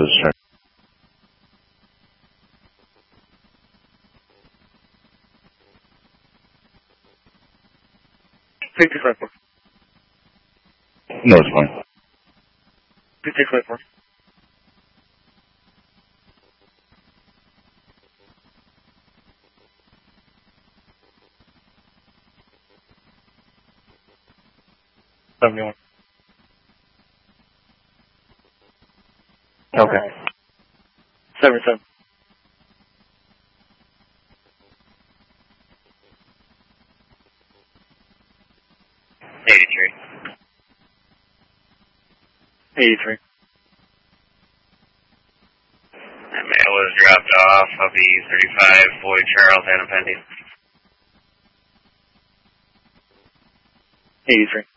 for the start. North Point. 5654. $71. Okay. 77. 83. 83. That mail was dropped off. I'll be 35 Floyd Charles, Anna Pending. 83.